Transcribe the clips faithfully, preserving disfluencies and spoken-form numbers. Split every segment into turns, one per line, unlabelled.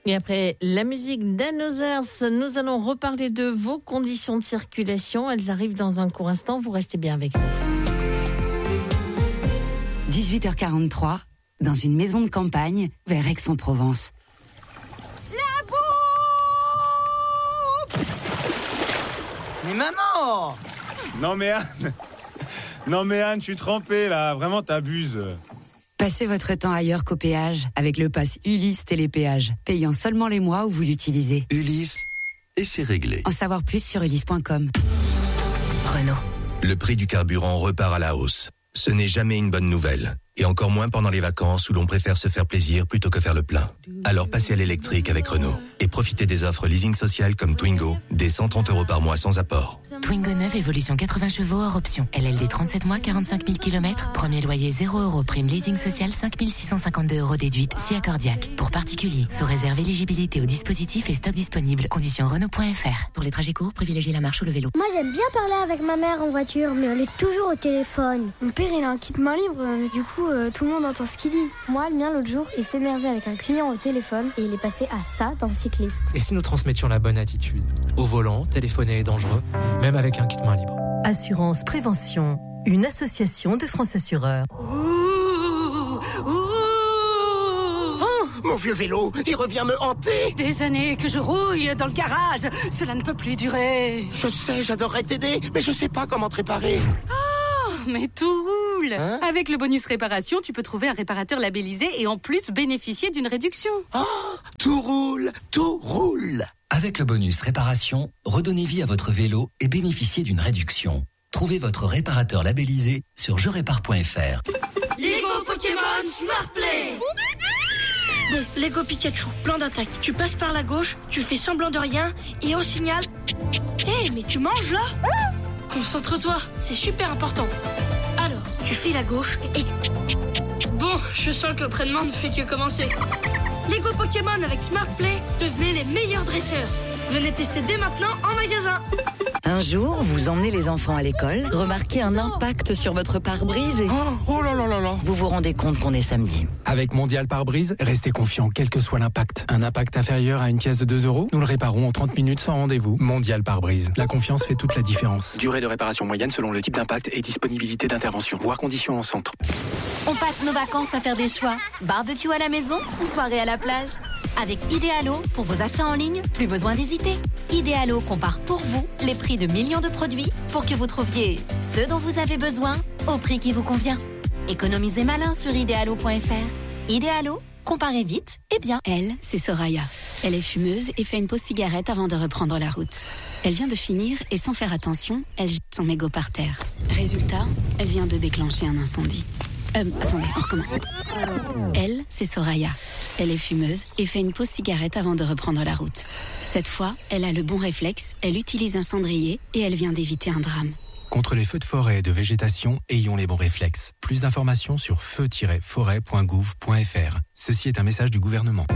Et après la musique d'Anne Others, nous allons reparler de vos conditions de circulation. Elles arrivent dans un court instant. Vous restez bien avec nous.
dix-huit heures quarante-trois, dans une maison de campagne, vers Aix-en-Provence.
La bouffe! Mais maman!
Non mais Anne, non mais Anne, je suis trempé là, vraiment t'abuses.
Passez votre temps ailleurs qu'au péage avec le pass Ulysse Télépéage, payant seulement les mois où vous l'utilisez.
Ulysse, et c'est réglé.
En savoir plus sur ulysse point com.
Renault.
Le prix du carburant repart à la hausse. Ce n'est jamais une bonne nouvelle. Et encore moins pendant les vacances où l'on préfère se faire plaisir plutôt que faire le plein. Alors passez à l'électrique avec Renault. Et profitez des offres leasing social comme Twingo, dès cent trente euros par mois sans apport.
Twingo neuf, évolution quatre-vingts chevaux hors option. L L D trente-sept mois, quarante-cinq mille kilomètres. Premier loyer zéro euros. Prime leasing social cinq mille six cent cinquante-deux euros déduite. Si accordiaque. Pour particuliers. Sous réserve éligibilité au dispositif et stock disponible. Conditions Renault point F R. Pour les trajets courts, privilégiez la marche ou le vélo.
Moi j'aime bien parler avec ma mère en voiture, mais elle est toujours au téléphone.
Mon père il a un kit main libre, mais du coup euh, tout le monde entend ce qu'il dit. Moi le mien l'autre jour, il s'énervait avec un client au téléphone et il est passé à ça d'un cycliste.
Et si nous transmettions la bonne attitude? Au volant, téléphoner est dangereux, même avec un kit main libre.
Assurance Prévention, une association de France Assureurs.
Ouh, ouh. Oh, mon vieux vélo, il revient me hanter.
Des années que je rouille dans le garage, cela ne peut plus durer.
Je sais, j'adorerais t'aider, mais je sais pas comment te réparer.
Oh, mais tout roule. Hein? Avec le bonus réparation, tu peux trouver un réparateur labellisé et en plus bénéficier d'une réduction.
Oh, tout roule, tout roule.
Avec le bonus réparation, redonnez vie à votre vélo et bénéficiez d'une réduction. Trouvez votre réparateur labellisé sur je répare point F R.
Lego Pokémon Smart Play. Bon, Lego Pikachu, plan d'attaque. Tu passes par la gauche, tu fais semblant de rien et au signal... Hé, hey, mais tu manges là? Concentre-toi, c'est super important. Alors, tu files à gauche et... Bon, je sens que l'entraînement ne fait que commencer. Lego Pokémon avec Smart Play, devenez les meilleurs dresseurs. Venez tester dès maintenant en magasin.
Un jour, vous emmenez les enfants à l'école, remarquez un impact sur votre pare-brise et...
Oh, oh là là là là.
Vous vous rendez compte qu'on est samedi.
Avec Mondial Pare-Brise, restez confiant quel que soit l'impact. Un impact inférieur à une pièce de deux euros, nous le réparons en trente minutes sans rendez-vous. Mondial Pare-Brise. La confiance fait toute la différence. Durée de réparation moyenne selon le type d'impact et disponibilité d'intervention. Voir conditions en centre.
On passe nos vacances à faire des choix. Barbecue à la maison ou soirée à la plage? Avec Idealo, pour vos achats en ligne, plus besoin d'hésiter. Idealo compare pour vous les prix de millions de produits pour que vous trouviez ce dont vous avez besoin au prix qui vous convient. Économisez malin sur idealo point F R. Idealo, comparez vite et bien.
Elle, c'est Soraya. Elle est fumeuse et fait une pause cigarette avant de reprendre la route. Elle vient de finir et sans faire attention, elle jette son mégot par terre. Résultat, elle vient de déclencher un incendie. Euh, attendez, on recommence. Elle, c'est Soraya. Elle est fumeuse et fait une pause cigarette avant de reprendre la route. Cette fois, elle a le bon réflexe, elle utilise un cendrier et elle vient d'éviter un drame.
Contre les feux de forêt et de végétation, ayons les bons réflexes. Plus d'informations sur feu tiret forêt point gouv point F R. Ceci est un message du gouvernement.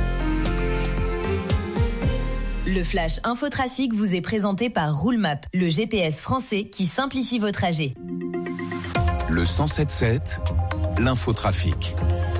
Le Flash Infotrafic vous est présenté par Roulemap, le G P S français qui simplifie vos trajets.
Le cent sept sept, l'infotrafic.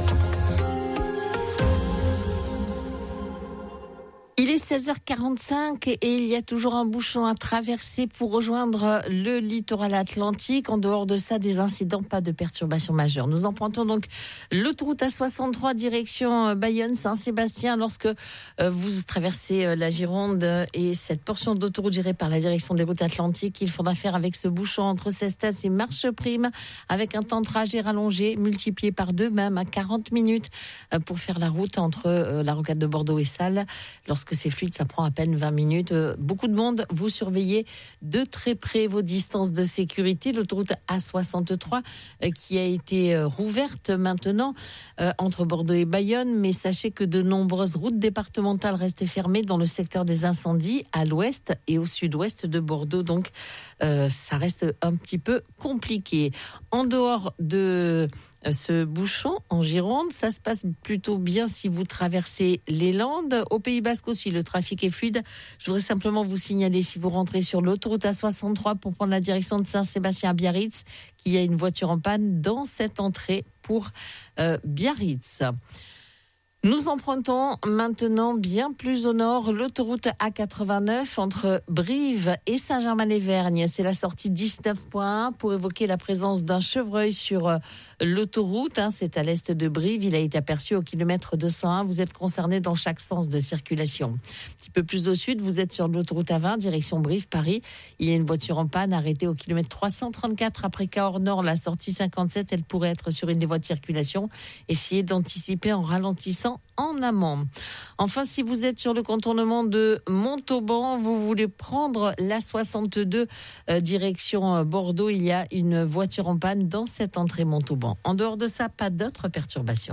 Il est seize heures quarante-cinq et il y a toujours un bouchon à traverser pour rejoindre le littoral atlantique. En dehors de ça, des incidents, pas de perturbations majeures. Nous empruntons donc l'autoroute A soixante-trois direction Bayonne-Saint-Sébastien lorsque vous traversez la Gironde et cette portion d'autoroute gérée par la direction des routes atlantiques. Il faudra faire avec ce bouchon entre Cestas et Marcheprime avec un temps de trajet rallongé multiplié par deux, même à quarante minutes pour faire la route entre la rocade de Bordeaux et Salles. Lorsque c'est fluide, ça prend à peine vingt minutes. Beaucoup de monde, vous surveillez de très près vos distances de sécurité. L'autoroute A soixante-trois qui a été rouverte maintenant entre Bordeaux et Bayonne, mais sachez que de nombreuses routes départementales restent fermées dans le secteur des incendies à l'ouest et au sud-ouest de Bordeaux. Donc, euh, ça reste un petit peu compliqué. En dehors de ce bouchon en Gironde, ça se passe plutôt bien si vous traversez les Landes. Au Pays Basque aussi, le trafic est fluide. Je voudrais simplement vous signaler, si vous rentrez sur l'autoroute A soixante-trois pour prendre la direction de Saint-Sébastien à Biarritz, qu'il y a une voiture en panne dans cette entrée pour euh, Biarritz. Nous empruntons maintenant bien plus au nord l'autoroute A quatre-vingt-neuf entre Brive et Saint-Germain-les-Vergnes. C'est la sortie dix-neuf point un pour évoquer la présence d'un chevreuil sur l'autoroute. C'est à l'est de Brive. Il a été aperçu au kilomètre deux cent un. Vous êtes concerné dans chaque sens de circulation. Un petit peu plus au sud, vous êtes sur l'autoroute A vingt, direction Brive-Paris. Il y a une voiture en panne arrêtée au kilomètre trois cent trente-quatre après Cahors Nord. La sortie cinquante-sept, elle pourrait être sur une des voies de circulation. Essayez d'anticiper en ralentissant en amont. Enfin, si vous êtes sur le contournement de Montauban, vous voulez prendre la soixante-deux euh, direction Bordeaux, il y a une voiture en panne dans cette entrée Montauban. En dehors de ça, pas d'autres perturbations.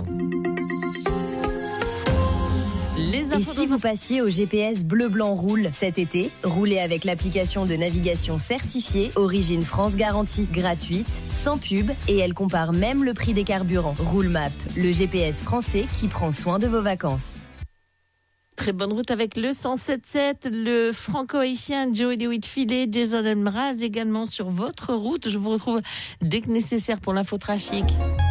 Les Et si vous passiez au G P S Bleu Blanc Roule cet été, roulez avec l'application de navigation certifiée Origine France Garantie, gratuite, sans pub, et elle compare même le prix des carburants. Roule Map, le G P S français qui prend soin de vos vacances.
Très bonne route avec le cent sept sept, le franco-haïtien Joey DeWitt Filet, Jason Mraz également sur votre route. Je vous retrouve dès que nécessaire pour l'infotrafic.